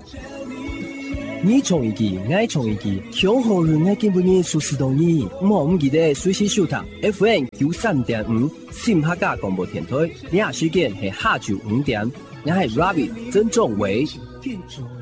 你创一记，爱创一记，享好人爱根本的舒适同意。莫唔记得随时收听 FM93.5新客家广播电台。你下时间系下晝5點，我係 Rabbit 曾仲偉。